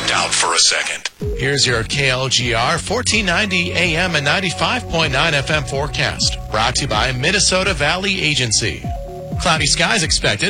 camped out for a second. Here's your KLGR 1490 AM and 95.9 FM forecast. Brought to you by Minnesota Valley Agency. Cloudy skies expected.